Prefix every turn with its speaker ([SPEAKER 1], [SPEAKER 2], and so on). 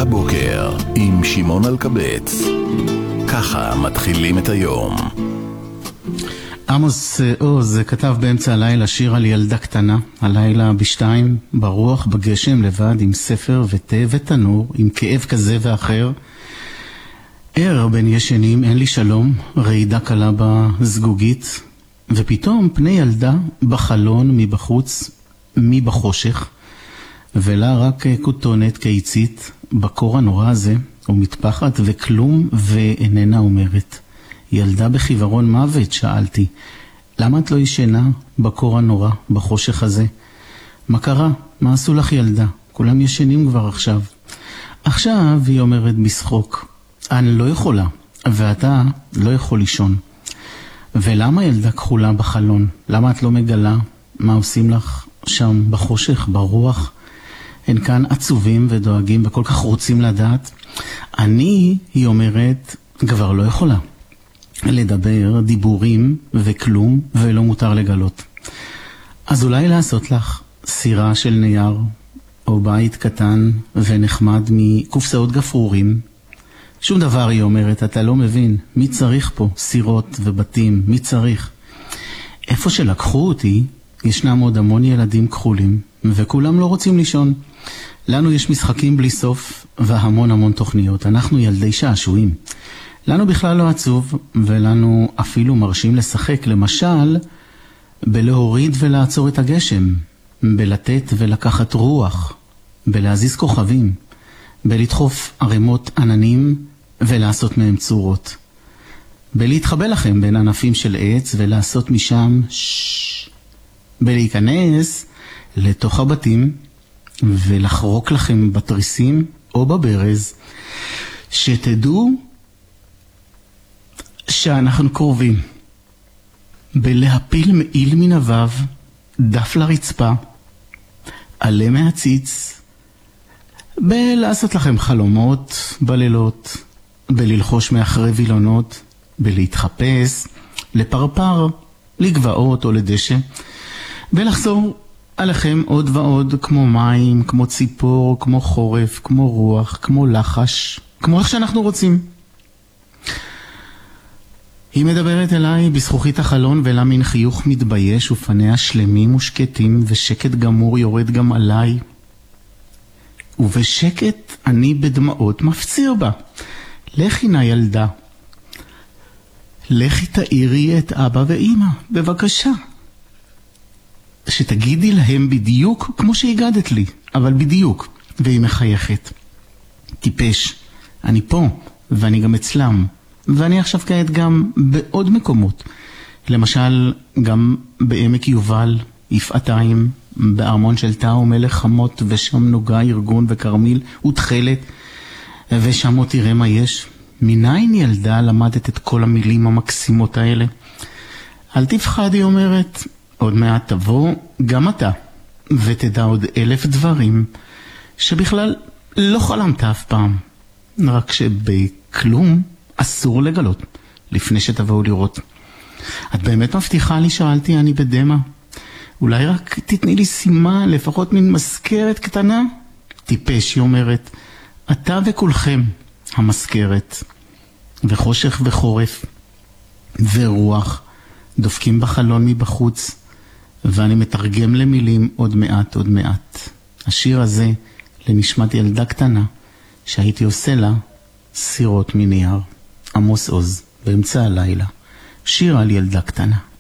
[SPEAKER 1] הבוקר עם שמעון אלקבץ. ככה מתחילים את היום.
[SPEAKER 2] עמוס עוז כתב באמצע הלילה שיר על ילדה קטנה, הלילה בשתיים, ברוח, בגשם, לבד, עם ספר ותה ותנור, עם כאב כזה ואחר. ער בין ישנים, אין לי שלום, רעידה קלה בזגוגית, ופתאום פני ילדה בחלון מבחוץ, מבחושך, ולה רק כותונת קיצית, בקור הנורא הזה, ומתפחת וכלום ואיננה אומרת. ילדה בחיוורון מוות, שאלתי. למה את לא ישנה בקור הנורא, בחושך הזה? מה קרה? מה עשו לך ילדה? כולם ישנים כבר עכשיו. עכשיו היא אומרת בשחוק. אני לא יכולה, ואתה לא יכול לישון. ולמה ילדה כחולה בחלון? למה את לא מגלה מה עושים לך שם בחושך, ברוח? הן כאן עצובים ודואגים וכל כך רוצים לדעת. אני, היא אומרת, כבר לא יכולה לדבר דיבורים וכלום ולא מותר לגלות. אז אולי לעשות לך סירה של נייר או בית קטן ונחמד מקופסאות גפרורים. שום דבר, היא אומרת, אתה לא מבין. מי צריך פה סירות ובתים? מי צריך? איפה שלקחו אותי ישנם עוד המון ילדים כחולים וכולם לא רוצים לישון. לנו יש משחקים בלי סוף והמון המון תוכניות. אנחנו ילדי שעשועים. לנו בכלל לא עצוב, ולנו אפילו מרשים לשחק, למשל, בלהוריד ולעצור את הגשם, בלתת ולקחת רוח, בלהזיז כוכבים, בלדחוף ערימות עננים ולעשות מהם צורות, בלהתחבא לכם בין ענפים של עץ ולעשות משם בלהיכנס לתוך הבתים ולחרוק לכם בתריסים או בברז, שתדעו שאנחנו קרובים, בלהפיל מעיל מנבב, דף לרצפה, עלה מהציץ, בלעשות לכם חלומות בלילות, בללחוש מאחרי וילונות, בלהתחפש, לפרפר, לגבעות או לדשא, ולחזור עליכם עוד ועוד, כמו מים, כמו ציפור, כמו חורף, כמו רוח, כמו לחש, כמו איך שאנחנו רוצים. היא מדברת אליי בזכוכית החלון ולה מן חיוך מתבייש ופניה שלמים ושקטים ושקט גמור יורד גם עליי. ובשקט אני בדמעות מפציר בה. לכי נא ילדה. לכי תאירי את אבא ואמא, בבקשה. שתגידי להם בדיוק כמו שהגדת לי, אבל בדיוק. והיא מחייכת. טיפש, אני פה ואני גם אצלם. ואני עכשיו כעת גם בעוד מקומות. למשל, גם בעמק יובל, יפעתיים, בארמון של תאו מלך חמות, ושם נוגה ארגון וקרמיל ותחלת, ושם עוד תראה מה יש. מניין ילדה למדת את כל המילים המקסימות האלה? אל תפחד, היא אומרת, עוד מעט תבוא גם אתה, ותדע עוד 1000 דברים, שבכלל לא חלמת אף פעם. רק שבכלום אסור לגלות, לפני שתבואו לראות. את באמת מבטיחה לי? שאלתי אני בדמה. אולי רק תתני לי סימן, לפחות מין מזכרת קטנה? טיפש, היא אומרת. אתה וכולכם המזכרת. וחושך וחורף ורוח דופקים בחלון מבחוץ, ואני מתרגם למילים עוד מעט עוד מעט. השיר הזה לנשמת ילדה קטנה שהייתי עושה לה סירות מנייר. עמוס עוז, באמצע הלילה, שיר על ילדה קטנה.